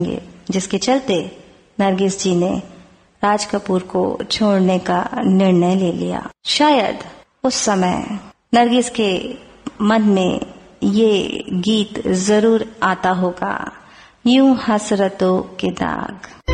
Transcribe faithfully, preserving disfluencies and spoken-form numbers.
जिसके चलते नरगिस जी ने राज कपूर को छोड़ने का निर्णय ले लिया। शायद उस समय नरगिस के मन में ये गीत जरूर आता होगा, यूं हसरतों के दाग।